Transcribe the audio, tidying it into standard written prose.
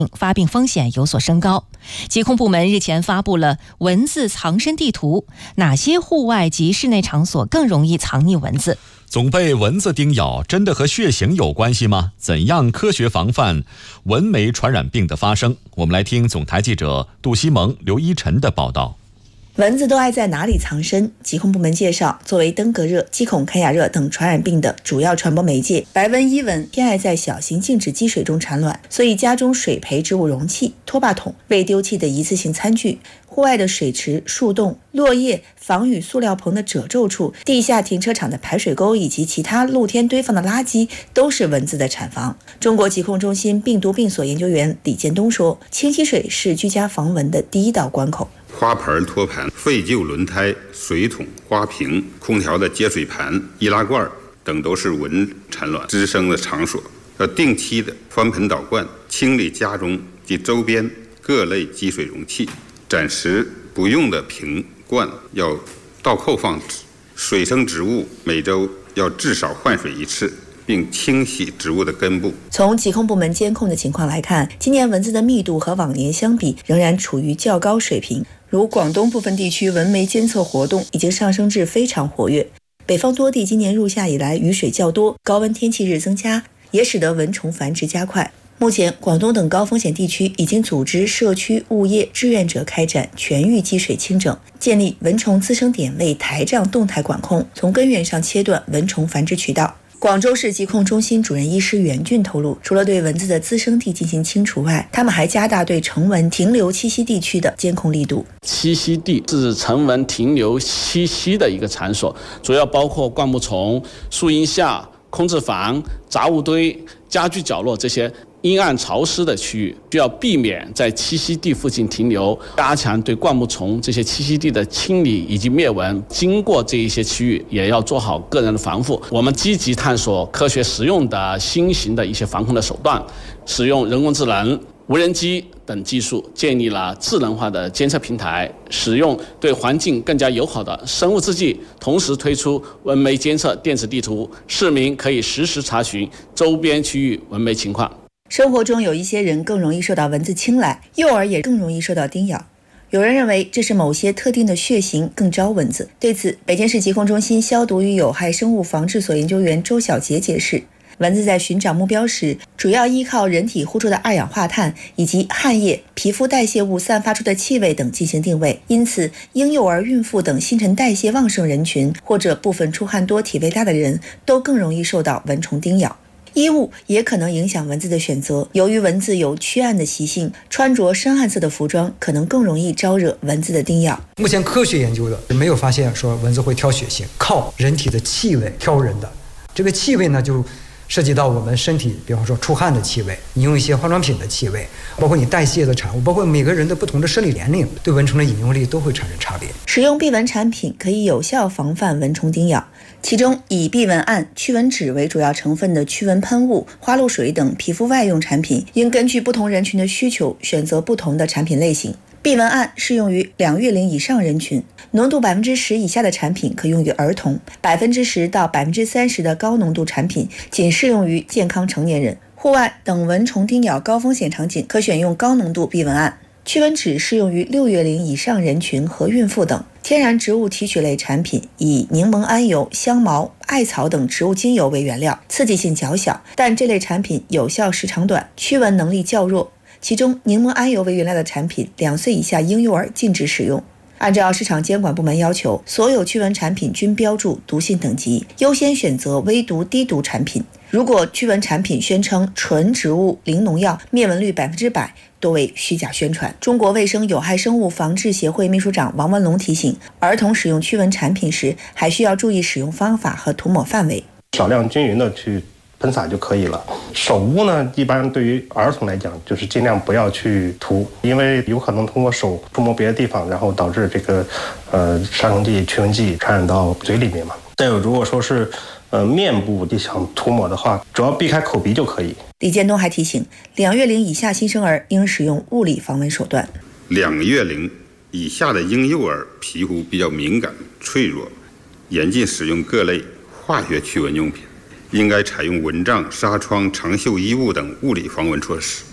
发病风险有所升高。疾控部门日前发布了蚊子藏身地图，哪些户外及室内场所更容易藏匿蚊子？ 总被蚊子叮咬，真的和血型有关系吗？怎样科学防范蚊媒传染病的发生？我们来听总台记者杜西蒙、刘一晨的报道。 蚊子都爱在哪里藏身？疾控部门介绍，作为登革热、鸡孔坎亚热等传染病的主要传播媒介，白纹伊蚊偏爱在小型静止积水中产卵，所以家中水培植物容器、拖把桶、未丢弃的一次性餐具、户外的水池、树洞、落叶、防雨塑料棚的褶皱处、地下停车场的排水沟以及其他露天堆放的垃圾，都是蚊子的产房。中国疾控中心病毒病所研究员李建东说，清洗水是居家防蚊的第一道关口。 花盆、托盘、废旧轮胎、水桶、花瓶、空调的接水盘、易拉罐等都是蚊产卵滋生的场所，要定期的翻盆倒罐，清理家中及周边各类积水容器，暂时不用的瓶罐要倒扣放置，水生植物每周要至少换水一次，并清洗植物的根部。 从疾控部门监控的情况来看，今年蚊子的密度和往年相比仍然处于较高水平，如广东部分地区蚊媒监测活动已经上升至非常活跃。北方多地今年入夏以来雨水较多，高温天气日增加，也使得蚊虫繁殖加快。目前，广东等高风险地区已经组织社区物业志愿者开展全域积水清整，建立蚊虫滋生点位台账动态管控，从根源上切断蚊虫繁殖渠道。广州市疾控中心主任医师袁俊透露，除了对蚊子的滋生地进行清除外，他们还加大对成蚊停留栖息地区的监控力度。 栖息地是成蚊停留栖息的一个场所，主要包括灌木丛、树荫下、空置房、杂物堆、家具角落这些阴暗潮湿的区域，需要避免在栖息地附近停留，加强对灌木丛这些栖息地的清理以及灭蚊。经过这一些区域，也要做好个人的防护。我们积极探索科学实用的新型的一些防控的手段，使用人工智能、无人机等技术，建立了智能化的监测平台，使用对环境更加友好的生物制剂，同时推出蚊媒监测电子地图，市民可以实时查询周边区域蚊媒情况。 生活中有一些人更容易受到蚊子青睐，幼儿也更容易受到叮咬。有人认为这是某些特定的血型更招蚊子。对此，北京市疾控中心消毒与有害生物防治所研究员周小杰解释，蚊子在寻找目标时，主要依靠人体呼出的二氧化碳以及汗液、皮肤代谢物散发出的气味等进行定位。因此，婴幼儿、孕妇等新陈代谢旺盛人群，或者部分出汗多、体味大的人，都更容易受到蚊虫叮咬。衣物也可能影响蚊子的选择，由于蚊子有驱暗的习性，穿着深暗色的服装可能更容易招惹蚊子的叮咬。 目前科学研究的没有发现说蚊子会挑血型，靠人体的气味挑人的。这个气味呢，就涉及到我们身体，比方说出汗的气味，你用一些化妆品的气味，包括你代谢的产物，包括每个人的不同的生理年龄，对蚊虫的引诱力都会产生差别。 使用避蚊产品可以有效防范蚊虫叮咬，其中以避蚊胺、驱蚊酯为主要成分的驱蚊喷雾、花露水等皮肤外用产品，应根据不同人群的需求选择不同的产品类型。避蚊胺适用于2月龄以上人群，浓度10%以下的产品可用于儿童，10%到30%的高浓度产品仅适用于健康成年人。户外等蚊虫叮咬高风险场景可选用高浓度避蚊胺。驱蚊酯适用于6月龄以上人群和孕妇等。天然植物提取类产品以柠檬桉油、香茅、艾草等植物精油为原料，刺激性较小，但这类产品有效时长短，驱蚊能力较弱。其中柠檬桉油为原料的产品，2岁以下婴幼儿禁止使用。按照市场监管部门要求，所有驱蚊产品均标注毒性等级，优先选择微毒低毒产品。如果驱蚊产品宣称纯植物零农药，灭蚊率100%，多为虚假宣传。中国卫生有害生物防治协会秘书长王文龙提醒，儿童使用驱蚊产品时，还需要注意使用方法和涂抹范围， 少量均匀的去喷洒就可以了。手污呢，一般对于儿童来讲，就是尽量不要去涂，因为有可能通过手触摸别的地方，然后导致这个杀虫剂、驱蚊剂传染到嘴里面嘛。再有，如果说是面部你想涂抹的话，主要避开口鼻就可以。 李建东还提醒，2月龄以下新生儿应使用物理防蚊手段。 2月龄以下的婴幼儿皮肤比较敏感脆弱，严禁使用各类化学驱蚊用品，应该采用蚊帐、纱窗、长袖衣物等物理防蚊措施。